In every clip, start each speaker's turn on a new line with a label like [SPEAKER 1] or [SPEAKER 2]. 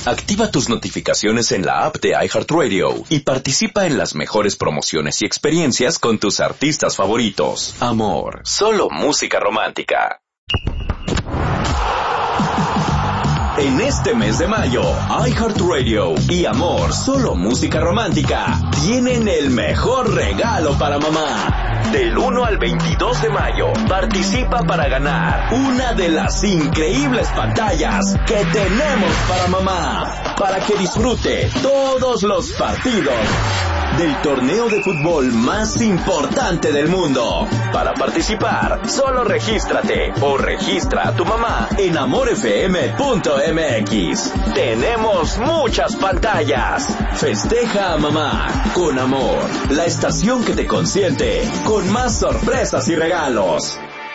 [SPEAKER 1] Activa tus notificaciones en la app de iHeartRadio y participa en las mejores promociones y experiencias con tus artistas favoritos. Amor, solo música romántica. En este mes de mayo, iHeartRadio y Amor, solo música romántica, tienen el mejor regalo para mamá. Del 1 al 22 de mayo, participa para ganar una de las increíbles pantallas que tenemos para mamá, para que disfrute todos los partidos del torneo de fútbol más importante del mundo. Para participar, solo regístrate o registra a tu mamá en amorfm.mx. Tenemos muchas pantallas. Festeja a mamá con Amor, la estación que te consiente con más sorpresas y regalos.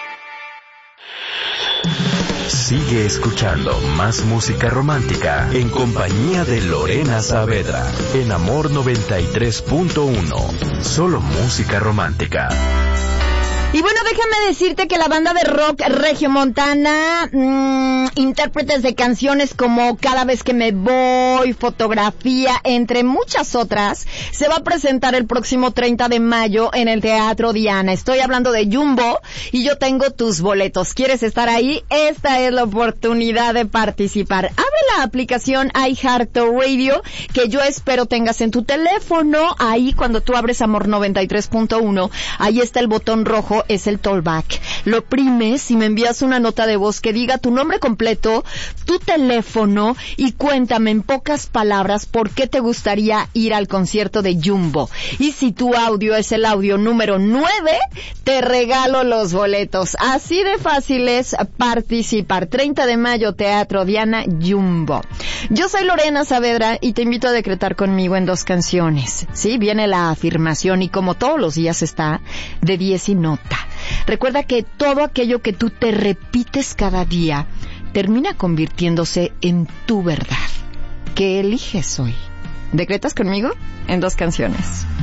[SPEAKER 2] Sigue escuchando más música romántica en compañía de Lorena Saavedra en Amor 93.1. Solo música romántica.
[SPEAKER 3] Y bueno, déjame decirte que la banda de rock regiomontana, intérpretes de canciones como Cada vez que me voy, Fotografía, entre muchas otras, se va a presentar el próximo 30 de mayo en el Teatro Diana. Estoy hablando de Jumbo y yo tengo tus boletos. ¿Quieres estar ahí? Esta es la oportunidad de participar. Abre la aplicación iHeartRadio que yo espero tengas en tu teléfono. Ahí cuando tú abres Amor 93.1, ahí está el botón rojo, es el Tollback. Lo oprimes y me envías una nota de voz que diga tu nombre completo, tu teléfono y cuéntame en pocas palabras por qué te gustaría ir al concierto de Jumbo. Y si tu audio es el audio número 9, te regalo los boletos. Así de fácil es participar. 30 de mayo, Teatro Diana, Jumbo. Yo soy Lorena Saavedra y te invito a decretar conmigo en 2 canciones. Sí, viene la afirmación y como todos los días está de 10 y nota. Recuerda que todo aquello que tú te repites cada día termina convirtiéndose en tu verdad. ¿Qué eliges hoy? ¿Decretas conmigo? En 2 canciones.